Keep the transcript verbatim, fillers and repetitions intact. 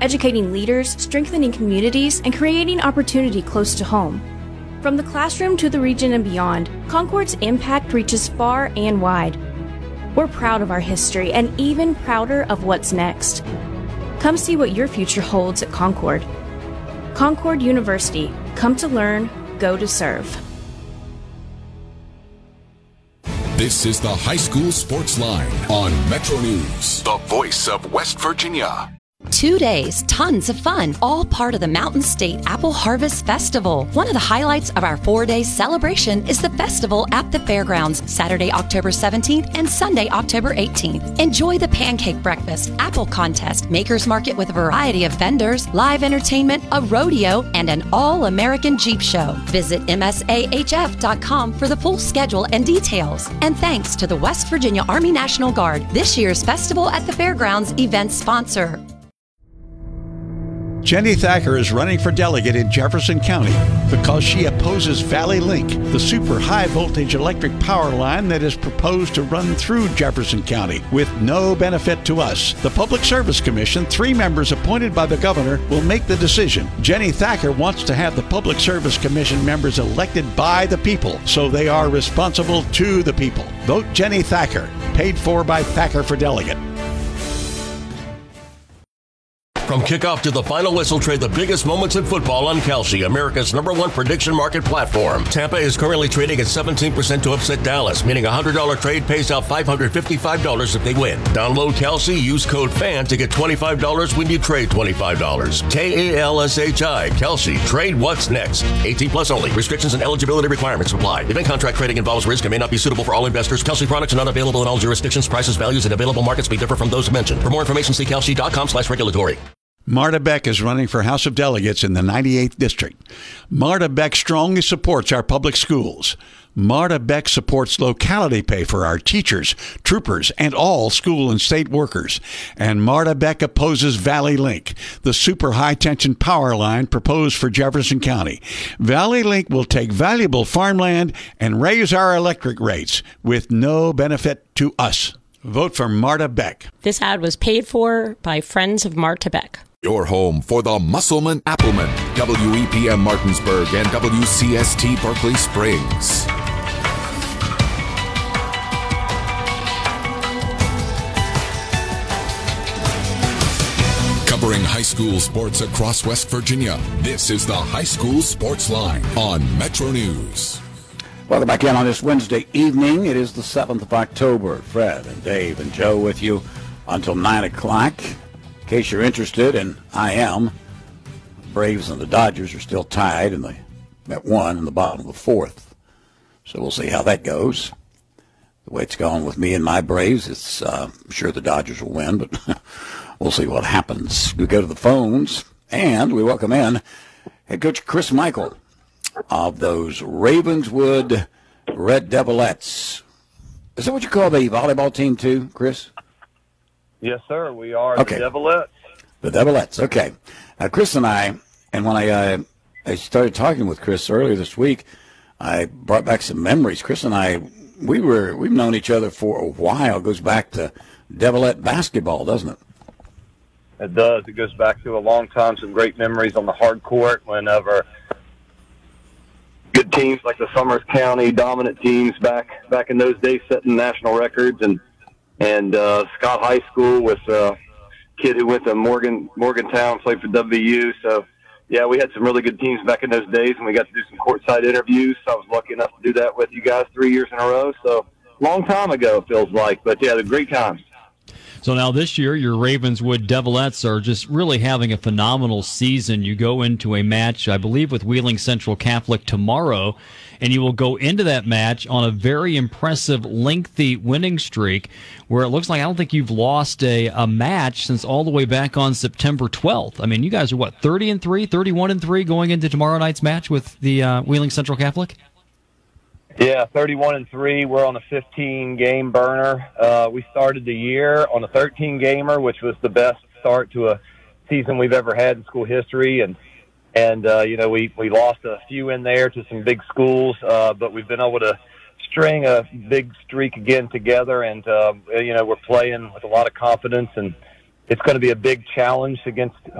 educating leaders, strengthening communities, and creating opportunity close to home. From the classroom to the region and beyond, Concord's impact reaches far and wide. We're proud of our history and even prouder of what's next. Come see what your future holds at Concord. Concord University. Come to learn, go to serve. This is the High School Sports Line on Metro News, the voice of West Virginia. Two days, tons of fun, all part of the Mountain State Apple Harvest Festival. One of the highlights of our four-day celebration is the festival at the fairgrounds, Saturday, October seventeenth and Sunday, October eighteenth. Enjoy the pancake breakfast, apple contest, maker's market with a variety of vendors, live entertainment, a rodeo, and an all-American Jeep show. Visit M S A H F dot com for the full schedule and details. And thanks to the West Virginia Army National Guard, this year's Festival at the Fairgrounds event sponsor. Jenny Thacker is running for delegate in Jefferson County because she opposes Valley Link, the super high voltage electric power line that is proposed to run through Jefferson County with no benefit to us. The Public Service Commission, three members appointed by the governor, will make the decision. Jenny Thacker wants to have the Public Service Commission members elected by the people, so they are responsible to the people. Vote Jenny Thacker, paid for by Thacker for Delegate. From kickoff to the final whistle, trade the biggest moments in football on Kalshi, America's number one prediction market platform. Tampa is currently trading at seventeen percent to upset Dallas, meaning a one hundred dollars trade pays out five hundred fifty-five dollars if they win. Download Kalshi, use code FAN to get twenty-five dollars when you trade twenty-five dollars. K A L S H I, Kalshi. Trade what's next. eighteen plus only. Restrictions and eligibility requirements apply. Event contract trading involves risk and may not be suitable for all investors. Kalshi products are not available in all jurisdictions. Prices, values, and available markets may differ from those mentioned. For more information, see kalshi dot com slash regulatory. Marta Beck is running for House of Delegates in the ninety-eighth District. Marta Beck strongly supports our public schools. Marta Beck supports locality pay for our teachers, troopers, and all school and state workers. And Marta Beck opposes Valley Link, the super high-tension power line proposed for Jefferson County. Valley Link will take valuable farmland and raise our electric rates with no benefit to us. Vote for Marta Beck. This ad was paid for by Friends of Marta Beck. Your home for the Musselman Appleman, W E P M Martinsburg and W C S T Berkeley Springs. Covering high school sports across West Virginia, this is the High School Sports Line on Metro News. Welcome back in on this Wednesday evening. It is the seventh of October. Fred and Dave and Joe with you until nine o'clock. In case you're interested, and I am, Braves and the Dodgers are still tied in the, at one in the bottom of the fourth. So we'll see how that goes. The way it's gone with me and my Braves, it's uh, I'm sure the Dodgers will win, but we'll see what happens. We go to the phones, and we welcome in head coach Chris Michael of those Ravenswood Red Devilettes. Is that what you call the volleyball team too, Chris? Yes, sir. We are okay. the Devilettes. The Devilettes. Okay. Now, Chris and I, and when I uh, I started talking with Chris earlier this week, I brought back some memories. Chris and I, we were we've known each other for a while. It goes back to Devilette basketball, doesn't it? It does. It goes back to a long time. Some great memories on the hard court. Whenever good teams like the Summers County dominant teams back back in those days, setting national records, and. And uh, Scott High School with a kid who went to Morgan Morgantown, played for W U. So, yeah, we had some really good teams back in those days, and we got to do some courtside interviews. So I was lucky enough to do that with you guys three years in a row. So, long time ago, it feels like. But, yeah, the great times. So now this year, your Ravenswood Devilettes are just really having a phenomenal season. You go into a match, I believe, with Wheeling Central Catholic tomorrow, and you will go into that match on a very impressive, lengthy winning streak where it looks like I don't think you've lost a, a match since all the way back on September twelfth. I mean, you guys are, what, thirty and three, thirty-one and three going into tomorrow night's match with the uh, Wheeling Central Catholic? Yeah, thirty-one and three. We're on a fifteen game burner. Uh, we started the year on a thirteen gamer, which was the best start to a season we've ever had in school history. And, and uh, you know, we, we lost a few in there to some big schools, uh, but we've been able to string a big streak again together. And, uh, you know, we're playing with a lot of confidence, and it's going to be a big challenge against